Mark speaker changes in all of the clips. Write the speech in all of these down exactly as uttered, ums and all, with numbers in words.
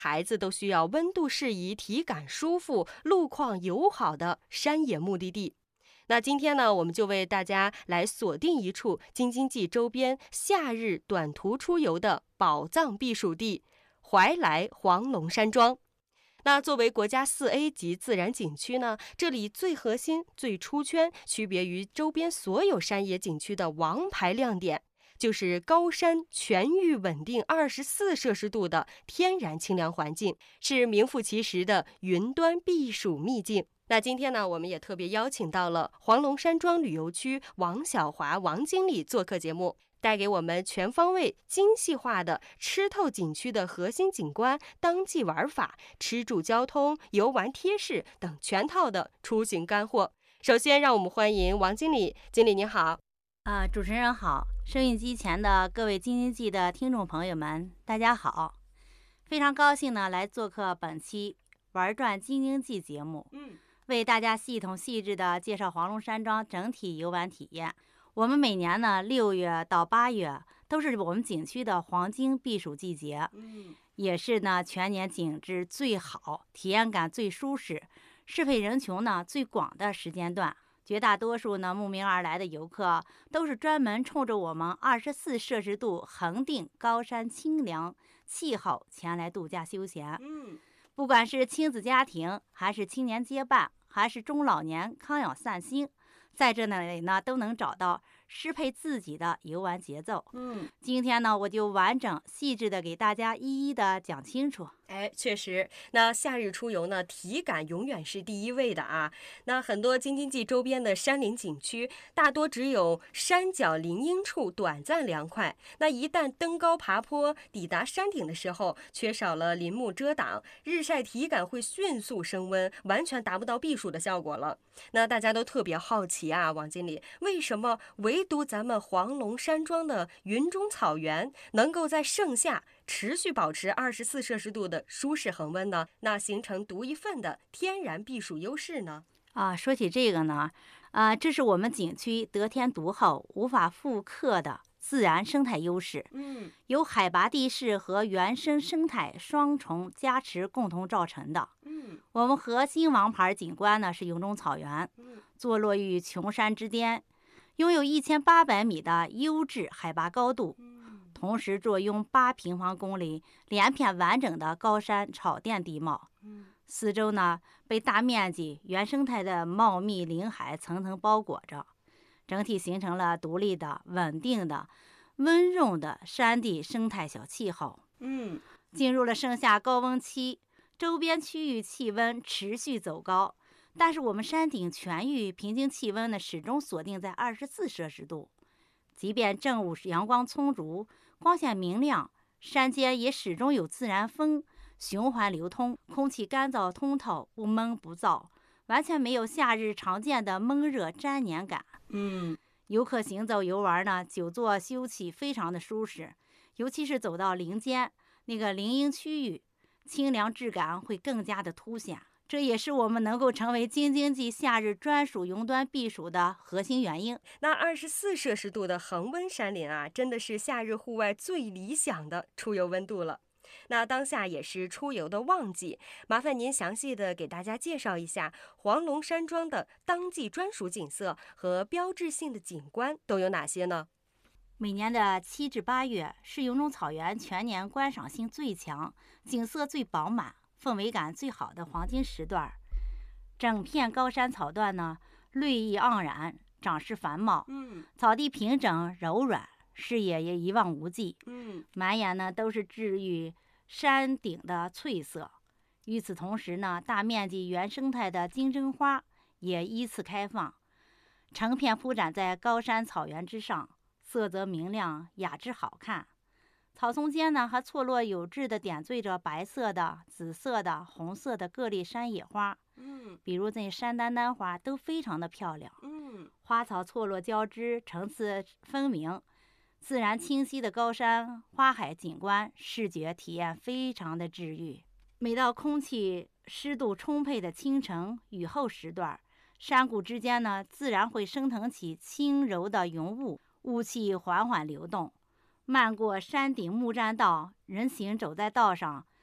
Speaker 1: 孩子都需要温度适宜、体感舒服、路况友好的山野目的地。那今天呢，我们就为大家来锁定一处京津冀周边夏日短途出游的宝藏避暑地——怀来黄龙山庄。那作为国家四 A 级自然景区呢，这里最核心、最出圈，区别于周边所有山野景区的王牌亮点，就是高山全域稳定二十四摄氏度的天然清凉环境，是名副其实的云端避暑秘境。那今天呢，我们也特别邀请到了黄龙山庄旅游区王小华王经理做客节目，带给我们全方位精细化的吃透景区的核心景观、当季玩法、吃住交通、游玩贴士等全套的出行干货。首先让我们欢迎王经理。经理您好。
Speaker 2: 啊，主持人好，收音机前的各位京津冀的听众朋友们，大家好！非常高兴呢来做客本期玩转京津冀节目，
Speaker 1: 嗯，
Speaker 2: 为大家系统细致的介绍黄龙山庄整体游玩体验。我们每年呢六月到八月都是我们景区的黄金避暑季节，
Speaker 1: 嗯，
Speaker 2: 也是呢全年景致最好、体验感最舒适、适配人群呢最广的时间段。绝大多数呢慕名而来的游客都是专门冲着我们二十四摄氏度恒定高山清凉气候前来度假休闲。
Speaker 1: 嗯，
Speaker 2: 不管是亲子家庭，还是青年结伴，还是中老年康养散心，在这里呢都能找到适配自己的游玩节奏。
Speaker 1: 嗯，
Speaker 2: 今天呢我就完整细致的给大家一一的讲清楚。
Speaker 1: 哎，确实，那夏日出游呢，体感永远是第一位的啊。那很多京津冀周边的山林景区，大多只有山脚林荫处短暂凉快。那一旦登高爬坡，抵达山顶的时候，缺少了林木遮挡，日晒体感会迅速升温，完全达不到避暑的效果了。那大家都特别好奇啊，王经理，为什么唯独咱们黄龙山庄的云中草原能够在盛夏持续保持二十四摄氏度的舒适恒温呢？那形成独一份的天然避暑优势呢？
Speaker 2: 啊，说起这个呢，啊，这是我们景区得天独厚、无法复刻的自然生态优势，
Speaker 1: 嗯，
Speaker 2: 由海拔地势和原生生态双重加持共同造成的。
Speaker 1: 嗯，
Speaker 2: 我们核心王牌景观呢是云中草原，坐落于琼山之巅，拥有一千八百米的优质海拔高度，同时坐拥八平方公里连片完整的高山草甸地貌。四周呢被大面积原生态的茂密林海层层包裹着，整体形成了独立的、稳定的、温润的山地生态小气候。
Speaker 1: 嗯，
Speaker 2: 进入了盛夏高温期，周边区域气温持续走高，但是我们山顶全域平均气温呢始终锁定在二十四摄氏度。即便正午阳光充足，光线明亮，山间也始终有自然风循环流通，空气干燥通透，不闷不燥，完全没有夏日常见的闷热粘黏感。
Speaker 1: 嗯，
Speaker 2: 游客行走游玩呢，久坐休憩非常的舒适，尤其是走到林间那个林荫区域，清凉质感会更加的凸显。这也是我们能够成为京津冀夏日专属云端避暑的核心原因。
Speaker 1: 那二十四摄氏度的恒温山林啊，真的是夏日户外最理想的出游温度了。那当下也是出游的旺季，麻烦您详细的给大家介绍一下黄龙山庄的当季专属景色和标志性的景观都有哪些呢？
Speaker 2: 每年的七至八月是云中草原全年观赏性最强、景色最饱满、氛围感最好的黄金时段。整片高山草段呢，绿意盎然，长势繁茂，
Speaker 1: 嗯，
Speaker 2: 草地平整柔软，视野也一望无际，
Speaker 1: 嗯，
Speaker 2: 满眼呢都是治愈山顶的翠色。与此同时呢，大面积原生态的金针花也依次开放，成片铺展在高山草原之上，色泽明亮，雅致好看。草丛间呢，还错落有致地点缀着白色的、紫色的、红色的各类山野花，
Speaker 1: 嗯，
Speaker 2: 比如这山丹丹花都非常的漂亮。
Speaker 1: 嗯，
Speaker 2: 花草错落交织，层次分明，自然清晰的高山花海景观，视觉体验非常的治愈。每到空气湿度充沛的清晨雨后时段，山谷之间呢，自然会升腾起轻柔的云雾，雾气缓缓流动。漫过山顶木栈道，人行走在道上，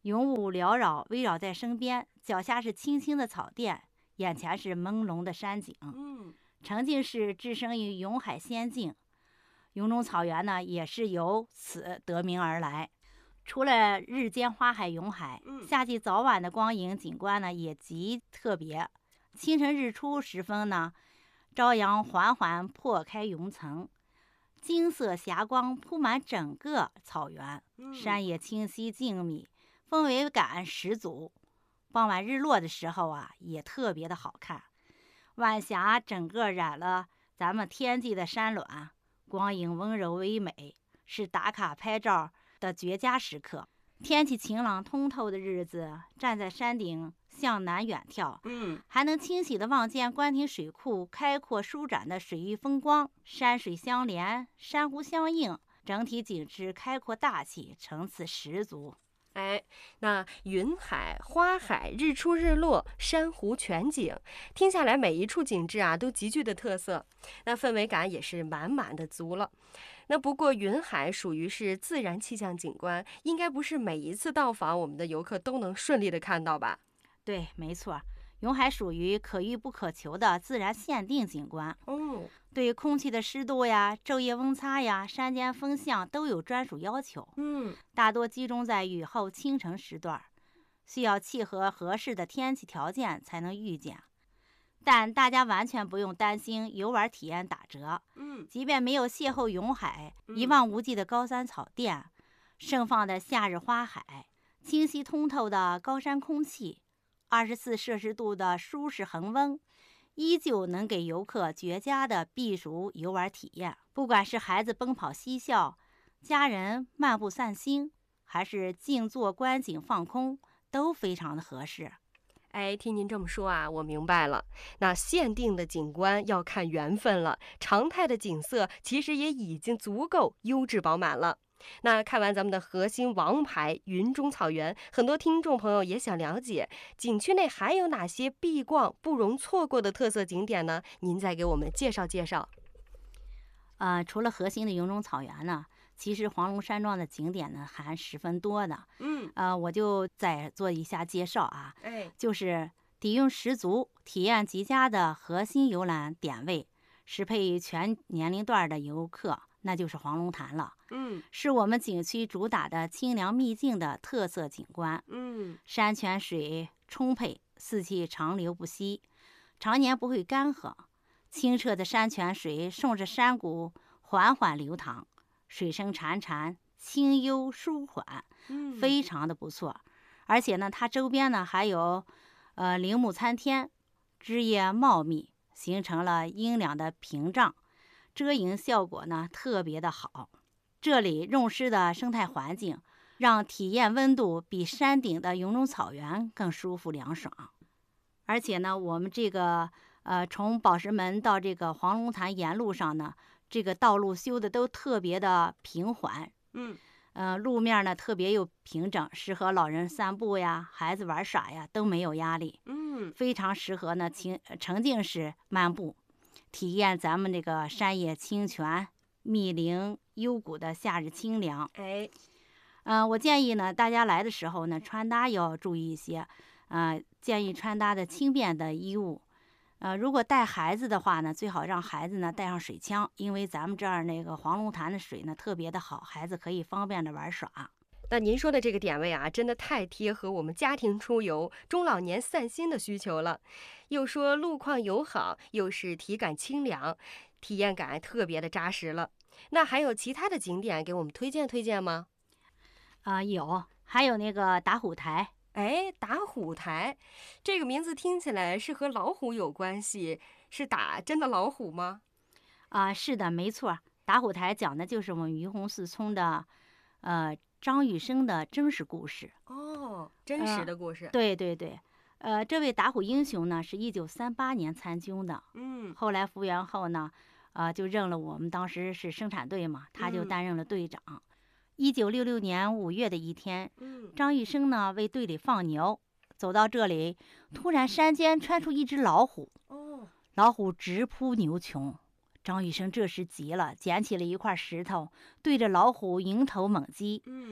Speaker 2: 云雾缭绕，围绕在身边，脚下是青青的草甸，眼前是朦胧的山景。
Speaker 1: 嗯，
Speaker 2: 沉浸式置身于云海仙境。云中草原呢，也是由此得名而来。除了日间花海云海，夏季早晚的光影景观呢也极特别。清晨日出时分呢，朝阳缓缓破开云层，金色霞光铺满整个草原，山野清晰静谧，氛围感十足。傍晚日落的时候啊，也特别的好看，晚霞整个染了咱们天际的山峦，光影温柔唯美，是打卡拍照的绝佳时刻。天气晴朗通透的日子，站在山顶向南远眺，
Speaker 1: 嗯，
Speaker 2: 还能清晰地望见官亭水库开阔舒展的水域风光，山水相连，珊瑚相映，整体景致开阔大气，层次十足。
Speaker 1: 哎，那云海、花海、日出日落、珊瑚全景，听下来每一处景致啊都极具的特色，那氛围感也是满满的足了。那不过云海属于是自然气象景观，应该不是每一次到访我们的游客都能顺利的看到吧？
Speaker 2: 对，没错，云海属于可遇不可求的自然限定景观。
Speaker 1: 哦，
Speaker 2: 对空气的湿度呀、昼夜温差呀、山间风向都有专属要求。
Speaker 1: 嗯，
Speaker 2: 大多集中在雨后清晨时段，需要契合合适的天气条件才能遇见。但大家完全不用担心游玩体验打折。
Speaker 1: 嗯，
Speaker 2: 即便没有邂逅云海、
Speaker 1: 嗯
Speaker 2: 一望无际的高山草甸、盛放的夏日花海、清晰通透的高山空气、二十四摄氏度的舒适恒温，依旧能给游客绝佳的避暑游玩体验。不管是孩子奔跑嬉笑，家人漫步散心，还是静坐观景放空，都非常的合适。
Speaker 1: 哎，听您这么说啊，我明白了。那限定的景观要看缘分了，常态的景色其实也已经足够优质饱满了。那看完咱们的核心王牌云中草原，很多听众朋友也想了解景区内还有哪些必逛不容错过的特色景点呢？您再给我们介绍介绍。
Speaker 2: 呃，除了核心的云中草原呢，其实黄龙山庄的景点呢还十分多的。
Speaker 1: 嗯，
Speaker 2: 呃，我就再做一下介绍啊，
Speaker 1: 哎，
Speaker 2: 就是底蕴十足、体验极佳的核心游览点位，适配于全年龄段的游客，那就是黄龙潭了。
Speaker 1: 嗯
Speaker 2: 是我们景区主打的清凉秘境的特色景观。
Speaker 1: 嗯，
Speaker 2: 山泉水充沛，四季长流不息，常年不会干涸。清澈的山泉水顺着山谷缓缓流淌，水声潺潺，清幽舒缓，
Speaker 1: 嗯，
Speaker 2: 非常的不错。而且呢，它周边呢还有呃林木参天，枝叶茂密，形成了阴凉的屏障，遮阴效果呢特别的好。这里润湿的生态环境，让体验温度比山顶的云中草原更舒服凉爽。而且呢，我们这个呃从宝石门到这个黄龙潭沿路上呢，这个道路修的都特别的平缓，
Speaker 1: 嗯，
Speaker 2: 呃，路面呢特别又平整，适合老人散步呀、孩子玩耍呀都没有压力，
Speaker 1: 嗯，
Speaker 2: 非常适合呢情沉浸式漫步，体验咱们这个山野清泉、密林幽谷的夏日清凉。
Speaker 1: 哎，
Speaker 2: 嗯、呃，我建议呢大家来的时候呢，穿搭要注意一些，呃，建议穿搭的轻便的衣物。呃，如果带孩子的话呢，最好让孩子呢带上水枪，因为咱们这儿那个黄龙潭的水呢特别的好，孩子可以方便的玩耍。
Speaker 1: 那您说的这个点位啊，真的太贴合我们家庭出游、中老年散心的需求了。又说路况友好，又是体感清凉，体验感特别的扎实了。那还有其他的景点给我们推荐推荐吗？
Speaker 2: 啊、呃，有，还有那个打虎台。
Speaker 1: 哎，打虎台，这个名字听起来是和老虎有关系，是打真的老虎吗？
Speaker 2: 啊、呃，是的，没错。打虎台讲的就是我们于洪四村的，呃，张玉生的真实故事。
Speaker 1: 哦，真实的故事。
Speaker 2: 呃、对对对，呃，这位打虎英雄呢，是一九三八年参军的。
Speaker 1: 嗯，
Speaker 2: 后来复员后呢，呃，就任了我们当时是生产队嘛，他就担任了队长。嗯一九六六年五月的一天，张玉生呢为队里放牛，走到这里，突然山间窜出一只老虎，
Speaker 1: 哦，
Speaker 2: 老虎直扑牛群。张玉生这时急了，捡起了一块石头，对着老虎迎头猛击。
Speaker 1: 嗯，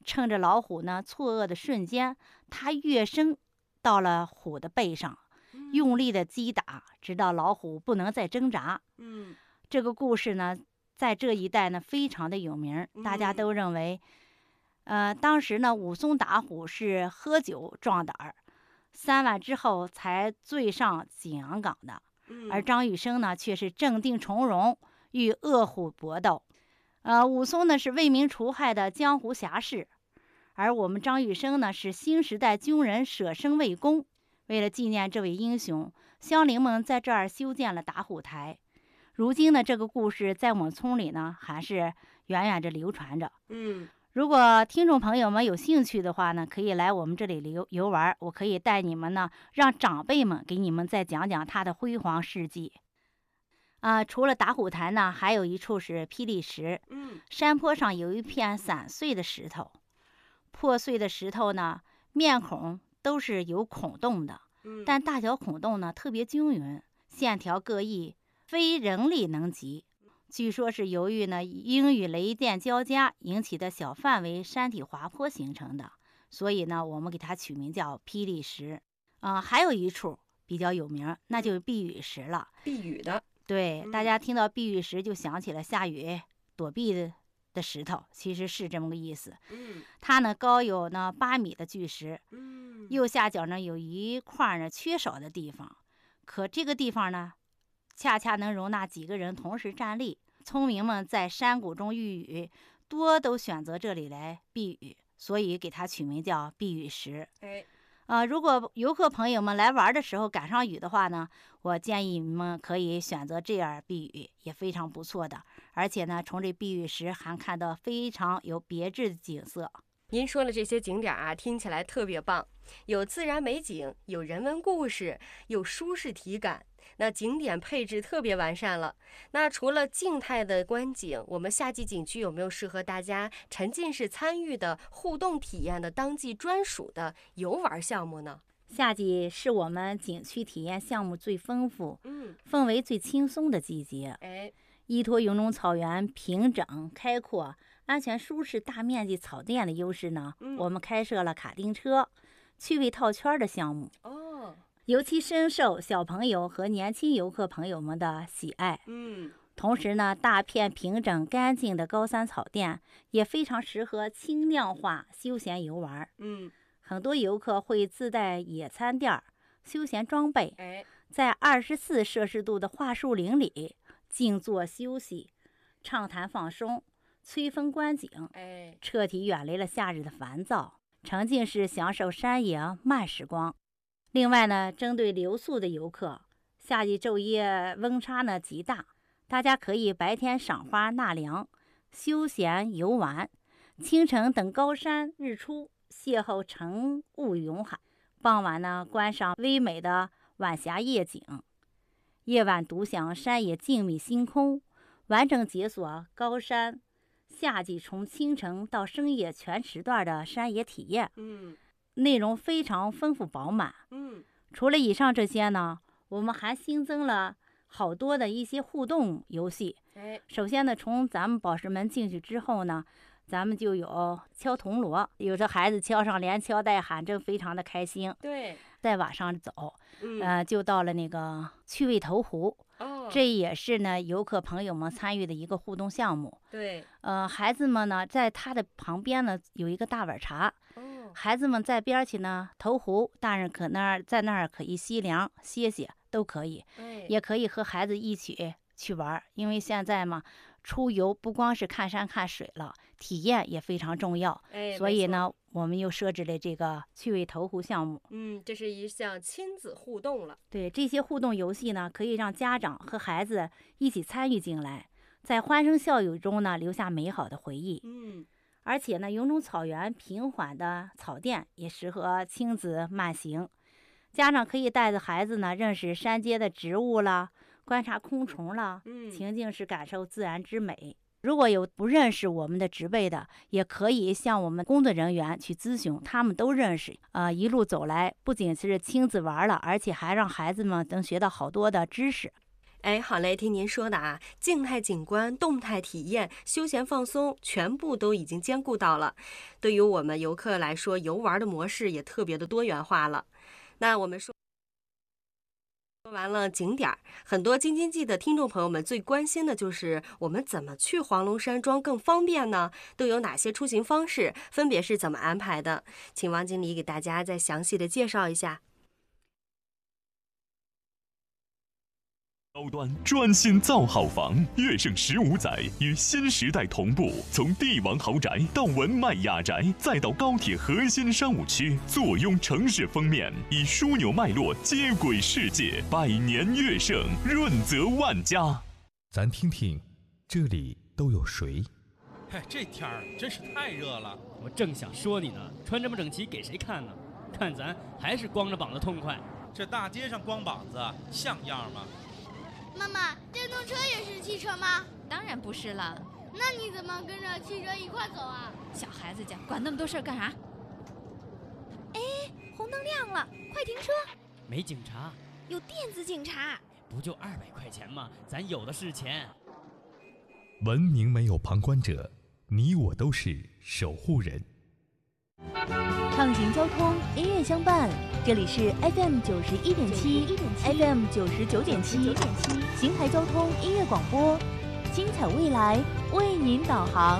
Speaker 2: 趁着老虎呢错愕的瞬间，他跃升到了虎的背上，用力的击打，直到老虎不能再挣扎。
Speaker 1: 嗯，
Speaker 2: 这个故事呢，在这一带呢非常的有名，大家都认为，呃，当时呢武松打虎是喝酒壮胆儿，三晚之后才醉上景阳冈的，而张雨生呢却是镇定从容，与恶虎搏斗。呃，武松呢是为民除害的江湖侠士，而我们张雨生呢是新时代军人，舍身为公。为了纪念这位英雄，乡邻们在这儿修建了打虎台。如今呢，这个故事在我们村里呢还是远远着流传着。
Speaker 1: 嗯，
Speaker 2: 如果听众朋友们有兴趣的话呢，可以来我们这里游游玩，我可以带你们呢，让长辈们给你们再讲讲他的辉煌事迹。啊、呃，除了打虎台呢，还有一处是霹雳石。
Speaker 1: 嗯，
Speaker 2: 山坡上有一片散碎的石头，破碎的石头呢，面孔都是有孔洞的，但大小孔洞呢特别均匀，线条各异，非人力能及。据说是由于呢阴雨雷电交加引起的小范围山体滑坡形成的，所以呢我们给它取名叫霹雳石。啊、呃，还有一处比较有名，那就是避雨石了。
Speaker 1: 避雨的，
Speaker 2: 对，大家听到避雨石就想起了下雨躲避的的石头，其实是这么个意思。
Speaker 1: 嗯，
Speaker 2: 它呢高有呢八米的巨石，
Speaker 1: 嗯，
Speaker 2: 右下角呢有一块呢缺少的地方，可这个地方呢恰恰能容纳几个人同时站立。村民们在山谷中遇雨，多都选择这里来避雨，所以给它取名叫避雨石。
Speaker 1: 哎，
Speaker 2: 呃，如果游客朋友们来玩的时候赶上雨的话呢，我建议你们可以选择这样避雨，也非常不错的。而且呢，从这避雨石还看到非常有别致的景色。
Speaker 1: 您说的这些景点啊，听起来特别棒，有自然美景，有人文故事，有舒适体感。那景点配置特别完善了。那除了静态的观景，我们夏季景区有没有适合大家沉浸式参与的互动体验的当季专属的游玩项目呢？
Speaker 2: 夏季是我们景区体验项目最丰富、
Speaker 1: 嗯，
Speaker 2: 氛围最轻松的季节。
Speaker 1: 哎，
Speaker 2: 依托云中草原平整、开阔、安全、舒适、大面积草甸的优势呢，
Speaker 1: 嗯、
Speaker 2: 我们开设了卡丁车、趣味套圈的项目。
Speaker 1: 哦，
Speaker 2: 尤其深受小朋友和年轻游客朋友们的喜爱。
Speaker 1: 嗯，
Speaker 2: 同时呢，大片平整干净的高山草甸也非常适合轻量化休闲游玩。
Speaker 1: 嗯，
Speaker 2: 很多游客会自带野餐垫、休闲装备，
Speaker 1: 哎，
Speaker 2: 在二十四摄氏度的桦树林里静坐休息、畅谈放松、吹风观景，
Speaker 1: 哎，
Speaker 2: 彻底远离了夏日的烦躁，沉浸式享受山野慢时光。另外呢，针对留宿的游客，夏季昼夜温差呢极大，大家可以白天赏花纳凉、休闲游玩，清晨等高山日出，邂逅晨雾云海，傍晚呢观赏微美的晚霞夜景，夜晚独享山野静谧星空，完整解锁高山夏季从清晨到深夜全时段的山野体验。
Speaker 1: 嗯，
Speaker 2: 内容非常丰富饱满。
Speaker 1: 嗯，
Speaker 2: 除了以上这些呢，我们还新增了好多的一些互动游戏。
Speaker 1: 哎，
Speaker 2: 首先呢，从咱们宝石门进去之后呢，咱们就有敲铜锣，有的孩子敲上连敲带喊，正非常的开心。
Speaker 1: 对，
Speaker 2: 再往上走，
Speaker 1: 嗯、
Speaker 2: 呃，就到了那个趣味投壶。
Speaker 1: 哦，
Speaker 2: 这也是呢游客朋友们参与的一个互动项目。
Speaker 1: 对，
Speaker 2: 呃，孩子们呢，在他的旁边呢有一个大碗茶。
Speaker 1: 哦，
Speaker 2: 孩子们在边去呢投壶，大人可那儿在那儿可以吸凉歇歇都可以，
Speaker 1: 哎，
Speaker 2: 也可以和孩子一起去玩。因为现在嘛，出游不光是看山看水了，体验也非常重要。
Speaker 1: 哎，
Speaker 2: 所以呢，我们又设置了这个趣味投壶项目。
Speaker 1: 嗯，这是一项亲子互动了。
Speaker 2: 对，这些互动游戏呢，可以让家长和孩子一起参与进来，在欢声笑语中呢，留下美好的回忆。
Speaker 1: 嗯，
Speaker 2: 而且呢，云中草原平缓的草甸也适合亲子慢行，家长可以带着孩子呢认识山间的植物啦，观察昆虫啦，
Speaker 1: 嗯，
Speaker 2: 情境式感受自然之美。如果有不认识我们的植被的，也可以向我们工作人员去咨询，他们都认识。呃，一路走来，不仅是亲子玩了，而且还让孩子们能学到好多的知识。
Speaker 1: 哎，好嘞，听您说的啊，静态景观、动态体验、休闲放松，全部都已经兼顾到了。对于我们游客来说，游玩的模式也特别的多元化了。那我们说。说完了景点儿，很多京津冀的听众朋友们最关心的就是我们怎么去黄龙山庄更方便呢？都有哪些出行方式？分别是怎么安排的？请王经理给大家再详细的介绍一下。
Speaker 3: 高端专心造好房，跃升十五载，与新时代同步，从帝王豪宅到文迈雅宅，再到高铁核心商务区，坐拥城市封面，以枢纽脉络接轨世界，百年跃升，润泽万家。
Speaker 4: 咱听听，这里都有谁？
Speaker 5: 嘿，这天儿真是太热了。
Speaker 6: 我正想说你呢，穿这么整齐给谁看呢？看咱还是光着膀子痛快。
Speaker 5: 这大街上光膀子像样吗？
Speaker 7: 妈妈，电动车也是汽车吗？
Speaker 8: 当然不是了。
Speaker 7: 那你怎么跟着汽车一块走啊？
Speaker 8: 小孩子家管那么多事儿干啥？哎，红灯亮了，快停车！
Speaker 6: 没警察，
Speaker 8: 有电子警察。
Speaker 6: 不就二百块钱吗？咱有的是钱。
Speaker 4: 文明没有旁观者，你我都是守护人。
Speaker 9: 畅行交通，音乐相伴。这里是 F M 九十一点七 ，F M 九十九点七，邢台交通音乐广播，精彩未来为您导航。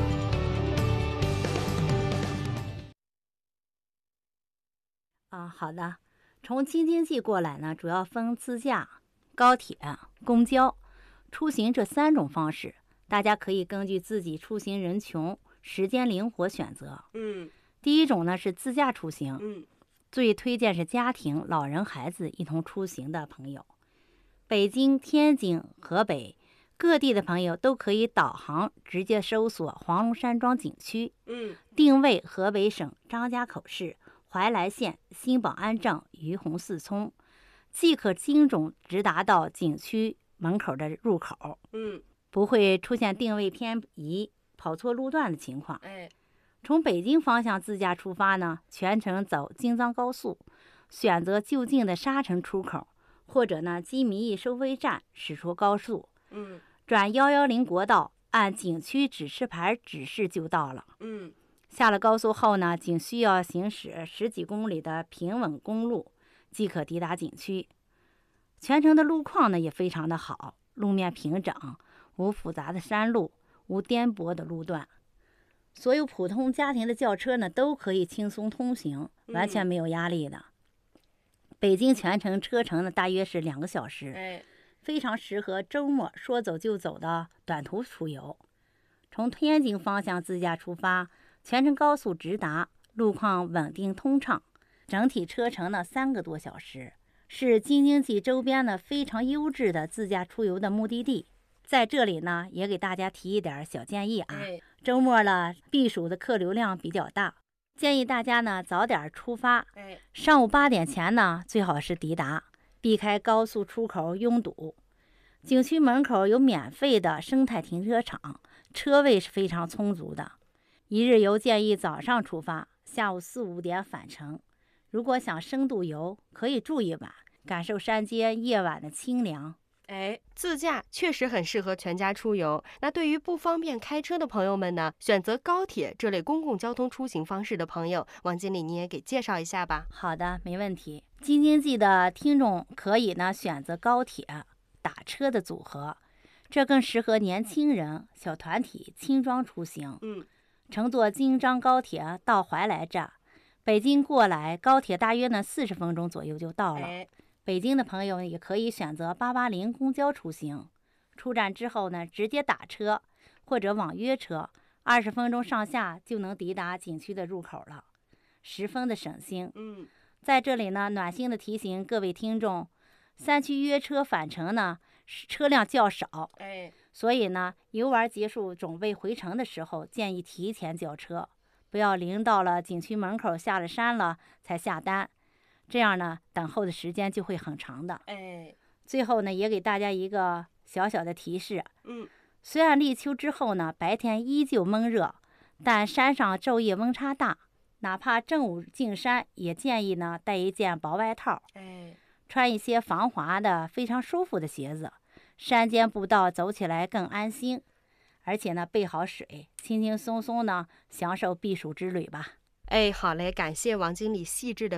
Speaker 2: 啊，好的。从京津冀过来呢，主要分自驾、高铁、公交出行这三种方式，大家可以根据自己出行人群、时间灵活选择。
Speaker 1: 嗯。
Speaker 2: 第一种呢是自驾出行，
Speaker 1: 嗯，
Speaker 2: 最推荐是家庭、老人、孩子一同出行的朋友。北京、天津、河北各地的朋友都可以导航直接搜索黄龙山庄景区，
Speaker 1: 嗯，
Speaker 2: 定位河北省张家口市怀来县新保安镇于洪四村，即可精准直达到景区门口的入口，
Speaker 1: 嗯，
Speaker 2: 不会出现定位偏移、跑错路段的情况。
Speaker 1: 哎。
Speaker 2: 从北京方向自驾出发呢，全程走京藏高速，选择就近的沙城出口，或者呢鸡鸣驿收费站驶出高速，
Speaker 1: 嗯，
Speaker 2: 转幺幺零国道，按景区指示牌指示就到了。
Speaker 1: 嗯，
Speaker 2: 下了高速后呢，仅需要行驶十几公里的平稳公路，即可抵达景区。全程的路况呢也非常的好，路面平整，无复杂的山路，无颠簸的路段。所有普通家庭的轿车呢，都可以轻松通行，完全没有压力的。嗯、北京全程车程呢，大约是两个小时，
Speaker 1: 哎，
Speaker 2: 非常适合周末说走就走的短途出游。从天津方向自驾出发，全程高速直达，路况稳定通畅，整体车程呢三个多小时，是京津冀周边呢非常优质的自驾出游的目的地。在这里呢，也给大家提一点小建议啊。
Speaker 1: 哎，
Speaker 2: 周末了，避暑的客流量比较大，建议大家呢早点出发。
Speaker 1: 哎，
Speaker 2: 上午八点前呢，最好是抵达，避开高速出口拥堵。景区门口有免费的生态停车场，车位是非常充足的。一日游建议早上出发，下午四五点返程。如果想深度游，可以住一晚，感受山间夜晚的清凉。
Speaker 1: 哎，自驾确实很适合全家出游。那对于不方便开车的朋友们呢，选择高铁这类公共交通出行方式的朋友，王经理你也给介绍一下吧。
Speaker 2: 好的，没问题。京津冀的听众可以呢选择高铁、打车的组合，这更适合年轻人、小团体轻装出行。
Speaker 1: 嗯，
Speaker 2: 乘坐京张高铁到怀来站，北京过来高铁大约呢四十分钟左右就到了。
Speaker 1: 哎，
Speaker 2: 北京的朋友也可以选择八八零公交出行，出站之后呢，直接打车或者网约车，二十分钟上下就能抵达景区的入口了，十分的省心。
Speaker 1: 嗯，
Speaker 2: 在这里呢，暖心的提醒各位听众，三区约车返程呢，车辆较少，
Speaker 1: 哎，
Speaker 2: 所以呢，游玩结束准备回程的时候，建议提前叫车，不要临到了景区门口下了山了才下单。这样呢，等候的时间就会很长的。
Speaker 1: 哎，
Speaker 2: 最后呢，也给大家一个小小的提示。
Speaker 1: 嗯，
Speaker 2: 虽然立秋之后呢，白天依旧闷热，但山上昼夜温差大，哪怕正午进山，也建议呢带一件薄外套，
Speaker 1: 哎，
Speaker 2: 穿一些防滑的、非常舒服的鞋子， 山间步道走起来更安心。而且呢，备好水，轻轻松松呢，享受避暑之旅吧。
Speaker 1: 哎，好嘞，感谢王经理细致的